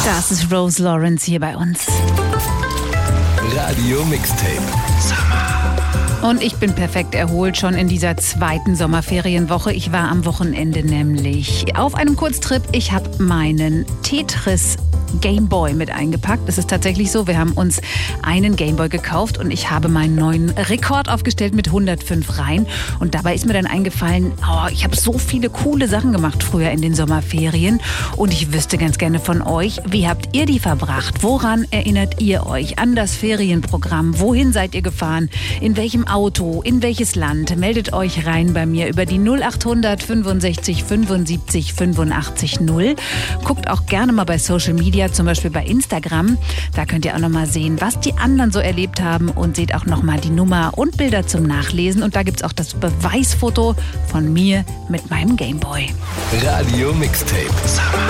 Das ist Rose Lawrence hier bei uns. Radio Mixtape. Summer. Und ich bin perfekt erholt schon in dieser zweiten Sommerferienwoche. Ich war am Wochenende nämlich auf einem Kurztrip. Ich habe meinen Tetris Gameboy mit eingepackt. Es ist tatsächlich so, wir haben uns einen Gameboy gekauft und ich habe meinen neuen Rekord aufgestellt mit 105 Reihen. Und dabei ist mir dann eingefallen, ich habe so viele coole Sachen gemacht früher in den Sommerferien und ich wüsste ganz gerne von euch, wie habt ihr die verbracht? Woran erinnert ihr euch an das Ferienprogramm? Wohin seid ihr gefahren? In welchem Auto? In welches Land? Meldet euch rein bei mir über die 0800 65 75 85 0. Guckt auch gerne mal bei Social Media, zum Beispiel bei Instagram. Da könnt ihr auch noch mal sehen, was die anderen so erlebt haben und seht auch noch mal die Nummer und Bilder zum Nachlesen. Und da gibt es auch das Beweisfoto von mir mit meinem Gameboy. Radio Mixtape. Summer.